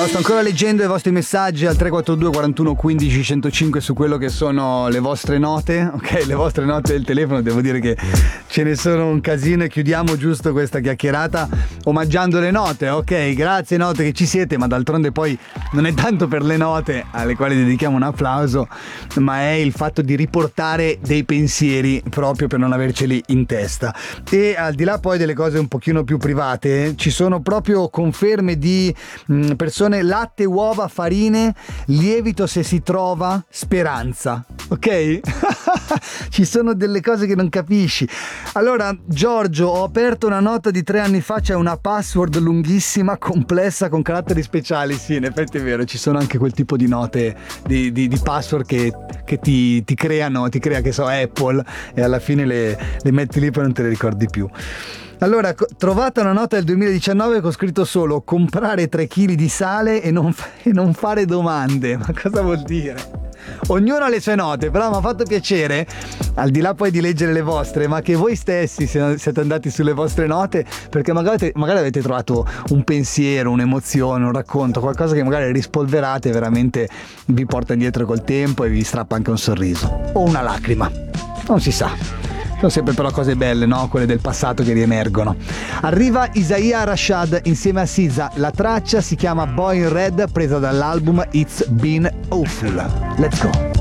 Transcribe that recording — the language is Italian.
sto ancora leggendo i vostri messaggi al 342 41 15 105 su quello che sono le vostre note, ok? Le vostre note del telefono, devo dire che ce ne sono un casino e chiudiamo giusto questa chiacchierata omaggiando le note, ok? Grazie note che ci siete, ma d'altronde poi non è tanto per le note alle quali dedichiamo un applauso, ma è il fatto di riportare dei pensieri proprio per non averceli in testa. E al di là poi delle cose un pochino più private, ci sono proprio conferme di persone: latte, uova, farine, lievito se si trova, speranza, ok? Ci sono delle cose che non capisci. Allora, Giorgio, ho aperto una nota di 3 anni fa, c'è una password lunghissima, complessa, con caratteri speciali. Sì, in effetti è vero, ci sono anche quel tipo di note di password che ti creano, ti crea, che so, Apple, e alla fine le metti lì poi non te le ricordi più. Allora, trovata una nota del 2019 con scritto solo comprare 3 kg di sale e non fare domande. Ma cosa vuol dire? Ognuno ha le sue note, però mi ha fatto piacere, al di là poi di leggere le vostre, ma che voi stessi siete andati sulle vostre note, perché magari avete trovato un pensiero, un'emozione, un racconto, qualcosa che magari rispolverate e veramente vi porta indietro col tempo e vi strappa anche un sorriso o una lacrima, non si sa. Sono sempre però cose belle, no? Quelle del passato che riemergono. Arriva Isaiah Rashad insieme a Sisa. La traccia si chiama Boy in Red, presa dall'album It's Been Awful. Let's go.